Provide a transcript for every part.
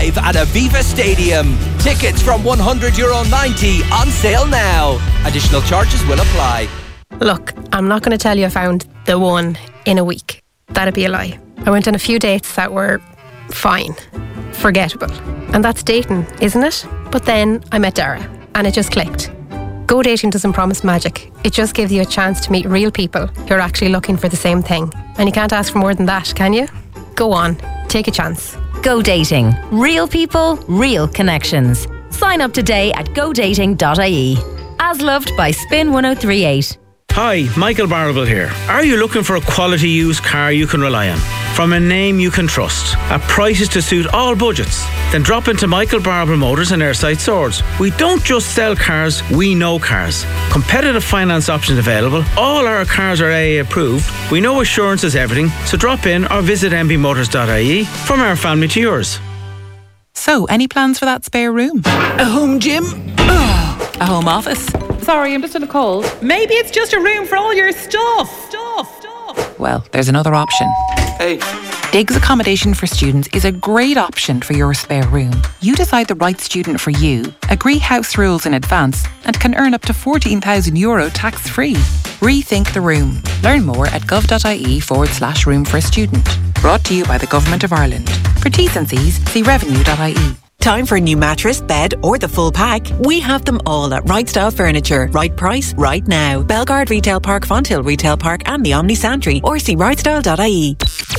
live at Aviva Stadium. Tickets from €100.90 on sale now. Additional charges will apply. Look, I'm not going to tell you I found the one in a week. That'd be a lie. I went on a few dates that were fine, forgettable. And that's dating, isn't it? But then I met Dara and it just clicked. Go Dating doesn't promise magic. It just gives you a chance to meet real people who are actually looking for the same thing. And you can't ask for more than that, can you? Go on, take a chance. Go Dating. Real people, real connections. Sign up today at godating.ie. As loved by Spin 1038. Hi, Michael Barrable here. Are you looking for a quality used car you can rely on? From a name you can trust, at prices to suit all budgets? Then drop into Michael Barrable Motors and Airside Swords. We don't just sell cars, we know cars. Competitive finance options available. All our cars are AA approved. We know assurance is everything, so drop in or visit mbmotors.ie. From our family to yours. So, any plans for that spare room? A home gym? A home office? Sorry, I'm just in a cold. Maybe it's just a room for all your stuff. Well, there's another option. Hey. Diggs Accommodation for Students is a great option for your spare room. You decide the right student for you, agree house rules in advance, and can earn up to €14,000 tax-free. Rethink the room. Learn more at gov.ie/room for a student. Brought to you by the Government of Ireland. For T's and C's, see revenue.ie. Time for a new mattress, bed or the full pack? We have them all at Right Style Furniture. Right price, right now. Belgard Retail Park, Fonthill Retail Park and the Omni Santry, or see rightstyle.ie.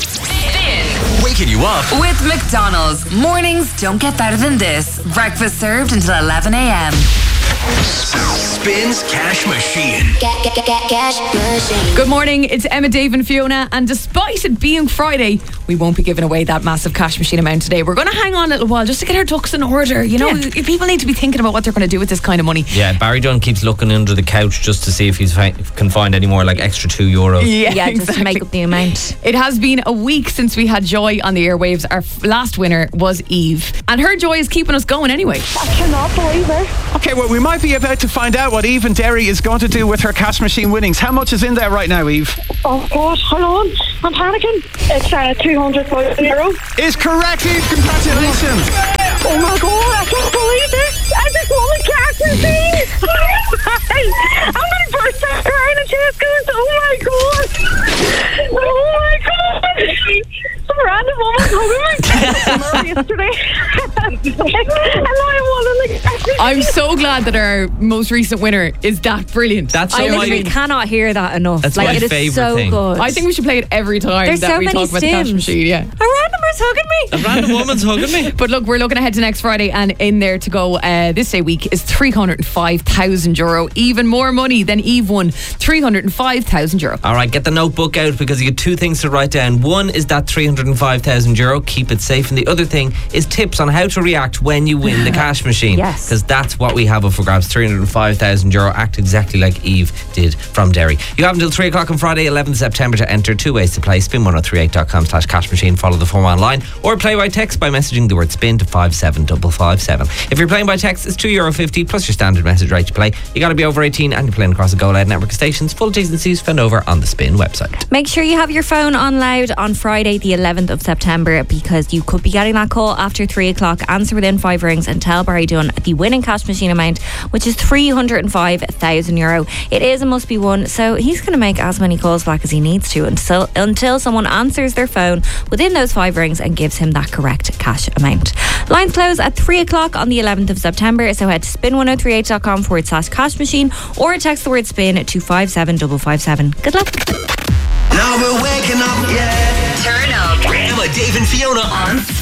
Waking you up with McDonald's. Mornings don't get better than this. Breakfast served until 11 a.m. Spins Cash Machine. Cash machine. Good morning, it's Emma, Dave and Fiona, and despite it being Friday, we won't be giving away that massive cash machine amount today. We're going to hang on a little while just to get our ducks in order. You know, people need to be thinking about what they're going to do with this kind of money. Yeah, Barry Dunn keeps looking under the couch just to see if he can find any more like extra €2. Yeah, Just exactly. to make up the amount. It has been a week since we had Joy on the airwaves. Our last winner was Eve, and her joy is keeping us going anyway. I cannot believe it. Okay, well, we might be about to find out what Eve in Derry is going to do with her cash machine winnings. How much is in there right now, Eve? Oh God, hold on, I'm panicking. It's €200,000. Is correct, Eve. Congratulations. Oh my God, I can't believe this. I just won the cash machine. I'm going to burst out crying and just goes, oh my God. Oh my God. Some random woman hugging me yesterday. And now I won the cash machine. I'm so glad that our most recent winner is that brilliant. That's I so literally cannot hear that enough. That's like, my it is favourite so thing. good. I think we should play it every time There's that so we many talk about the cash stims. machine. Yeah. A randomer's hugging me. A random woman's hugging me. But look, we're looking ahead to next Friday, and in there to go this day week is €305,000. Even more money than Eve won, €305,000. All right, get the notebook out because you get two things to write down. One is that €305,000, keep it safe. And the other thing is tips on how to react when you win the cash machine. Yes. Because that's what we have up for grabs, €305,000. Act exactly like Eve did from Derry. You have until 3 o'clock on Friday, 11th September to enter. Two ways to play. Spin1038.com/cash machine. Follow the form online or play by text by messaging the word spin to 57557. If you're playing by text, it's €2.50 plus your standard message rate to play. You got to be over 18 and you're playing across a Go Loud network of stations. Full T's and C's found over on the Spin website. Make sure you have your phone on loud on Friday the 11th of September because you could be getting that call after 3 o'clock. Answer within 5 rings and tell Barry Dunn the winning cash machine amount, which is €305,000. It is a must be won, so he's going to make as many calls back as he needs to until someone answers their phone within those 5 rings and gives him that correct cash amount. Lines close at 3 o'clock on the 11th of September, so head to spin1038.com/cash machine or text the word spin to 57557. Good luck. Now we're waking up, yeah. Turn up. Emma, Dave and Fiona on